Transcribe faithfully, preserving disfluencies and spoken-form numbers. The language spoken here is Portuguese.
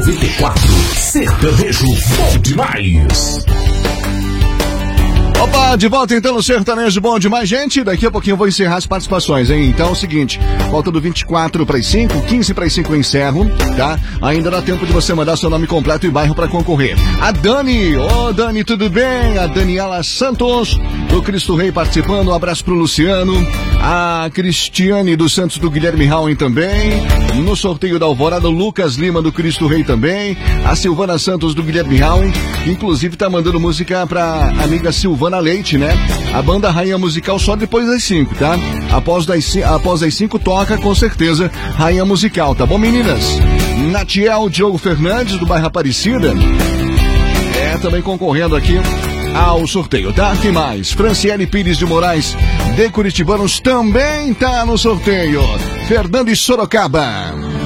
noventa e quatro, sertanejo bom demais. Opa, de volta então no Sertanejo Bom Demais, gente. Daqui a pouquinho eu vou encerrar as participações, hein? Então é o seguinte, faltando vinte e quatro para as cinco, quinze para as cinco eu encerro, tá? Ainda dá tempo de você mandar seu nome completo e bairro para concorrer. A Dani, ô oh, Dani, tudo bem? A Daniela Santos, do Cristo Rei participando, um abraço pro Luciano. A Cristiane dos Santos, do Guilherme Rauen também. No sorteio da Alvorada, o Lucas Lima, do Cristo Rei também. A Silvana Santos, do Guilherme Rauen, inclusive tá mandando música pra amiga Silvana Leite, né? A banda Rainha Musical só depois das cinco, tá? Após das, após as cinco toca, com certeza, Rainha Musical, tá bom, meninas? Natiel Diogo Fernandes, do bairro Aparecida, é também concorrendo aqui ao sorteio, tá? Tem mais. Franciele Pires de Moraes, de Curitibanos, também tá no sorteio. Fernando e Sorocaba.